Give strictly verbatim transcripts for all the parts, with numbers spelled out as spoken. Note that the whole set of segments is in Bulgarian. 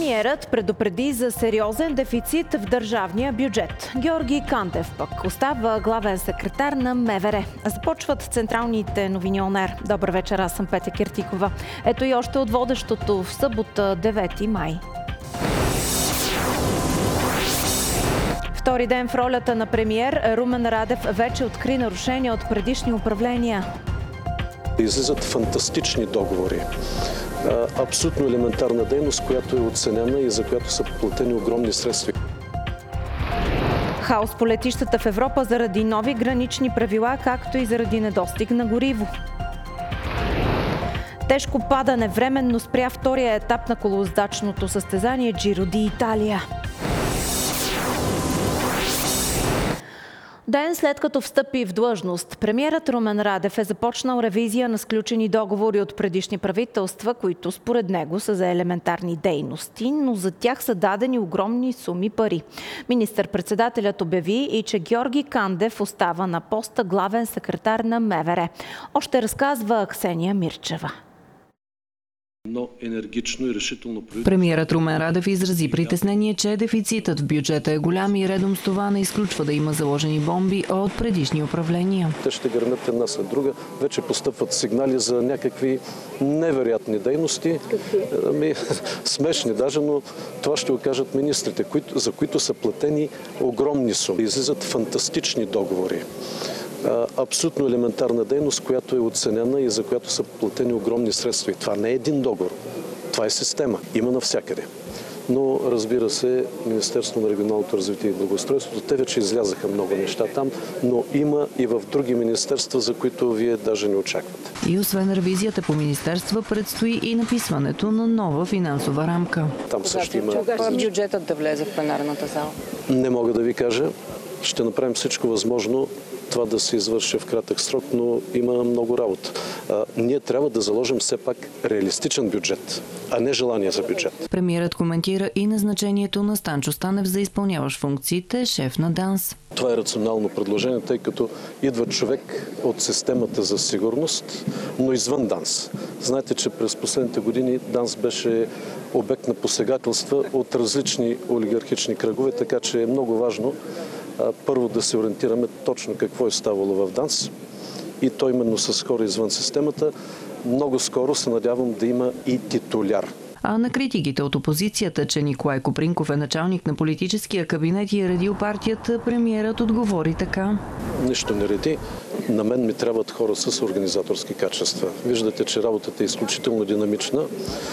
Премиерът предупреди за сериозен дефицит в държавния бюджет. Георги Кандев пък остава главен секретар на МВР. Започват централните новини он ер. Добър вечер, аз съм Петя Киртикова. Ето и още от водещото в събота, девети май. Втори ден в ролята на премиер, Румен Радев вече откри нарушения от предишни управления. Излизат фантастични договори. Абсолютно елементарна дейност, която е оценена и за която са платени огромни средства. Хаос по летищата в Европа заради нови гранични правила, както и заради недостиг на гориво. Тежко падане временно спря втория етап на колоездачното състезание Джиро ди Италия. Ден след като встъпи в длъжност, премиерът Румен Радев е започнал ревизия на сключени договори от предишни правителства, които според него са за елементарни дейности, но за тях са дадени огромни суми пари. Министър-председателят обяви и че Георги Кандев остава на поста главен секретар на МВР. Още разказва Ксения Мирчева. Но енергично и решително правителство. Премиерът Румен Радев изрази притеснение, че дефицитът в бюджета е голям и редом с това не изключва да има заложени бомби от предишни управления. Те ще гърмят една след друга. Вече постъпват сигнали за някакви невероятни дейности. Ами, смешни даже, но това ще го кажат министрите, за които са платени огромни суми. Излизат фантастични договори. Абсолютно елементарна дейност, която е оценена и за която са платени огромни средства. И това не е един договор. Това е система. Има навсякъде. Но, разбира се, Министерството на регионалното развитие и благоустройството, те вече излязаха много неща там, но има и в други министерства, за които вие даже не очаквате. И освен ревизията по министерства, предстои и написването на нова финансова рамка. Там също има... Кога бюджетът да влезе в пленарната зала? Не мога да ви кажа. Ще направим всичко възможно това да се извърши в кратък срок, но има много работа. А, ние трябва да заложим все пак реалистичен бюджет, а не желание за бюджет. Премиерът коментира и назначението на Станчо Станев за изпълняващ функциите шеф на ДАНС. Това е рационално предложение, тъй като идва човек от системата за сигурност, но извън ДАНС. Знаете, че през последните години ДАНС беше обект на посегателства от различни олигархични кръгове, така че е много важно първо да се ориентираме точно какво е ставало в ДАНС и то именно с хора извън системата. Много скоро се надявам да има и титуляр. А на критиките от опозицията, че Николай Копринков е началник на политическия кабинет и е редил партията, премиерът отговори така. Нищо не реди. На мен ми трябват хора с организаторски качества. Виждате, че работата е изключително динамична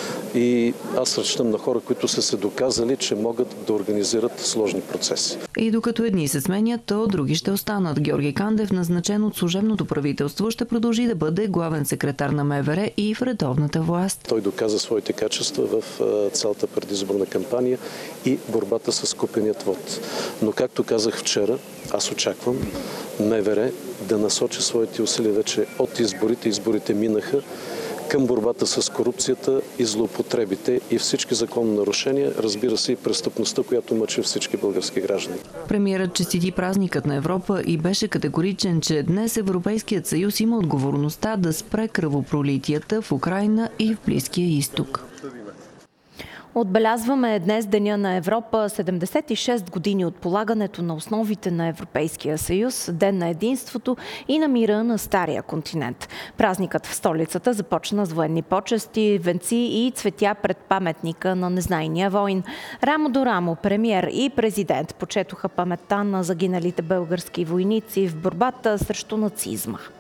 и аз разчитам на хора, които са се доказали, че могат да организират сложни процеси. И докато едни се сменят, то други ще останат. Георги Кандев, назначен от служебното правителство, ще продължи да бъде главен секретар на МВР и в редовната власт. Той доказа своите качества в цялата предизборна кампания и борбата с купеният вод. Но както казах вчера, аз очаквам МВР да насочи своите усилия вече от изборите. Изборите минаха към борбата с корупцията и злоупотребите и всички законни нарушения, разбира се и престъпността, която мъчи всички български граждани. Премиерът честити празникът на Европа и беше категоричен, че днес Европейският съюз има отговорността да спре кръвопролитията в Украйна и в Близкия изток. Отбелязваме днес Деня на Европа, седемдесет и шест години от полагането на основите на Европейския съюз, Ден на единството и на мира на Стария континент. Празникът в столицата започна с военни почести, венци и цветя пред паметника на незнайния войн. Рамо до рамо премиер и президент почетоха паметта на загиналите български войници в борбата срещу нацизма.